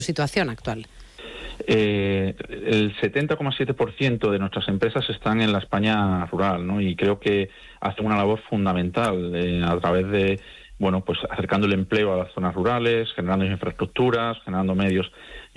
situación actual? El 70,7% de nuestras empresas están en la España rural, ¿no? Y creo que hacen una labor fundamental a través de, pues acercando el empleo a las zonas rurales, generando infraestructuras, generando medios.